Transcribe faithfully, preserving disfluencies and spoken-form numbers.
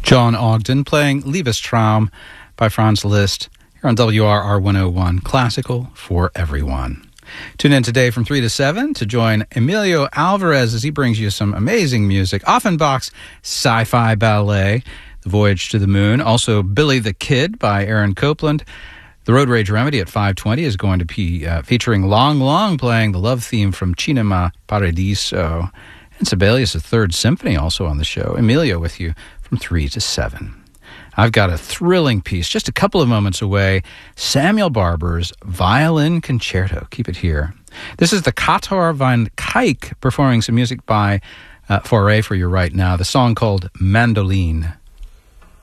John Ogden playing Liebestraum by Franz Liszt here on W R R one oh one, Classical for Everyone. Tune in today from three to seven to join Emilio Alvarez as he brings you some amazing music. Offenbach's Sci-Fi Ballet, The Voyage to the Moon. Also, Billy the Kid by Aaron Copland. The Road Rage Remedy at five twenty is going to be uh, featuring Long Long playing the love theme from Cinema Paradiso. And Sibelius' Third Symphony also on the show. Emilio with you from three to seven. I've got a thrilling piece just a couple of moments away. Samuel Barber's Violin Concerto. Keep it here. This is the Katar van Kijk performing some music by uh, Fauré for you right now. The song called Mandoline.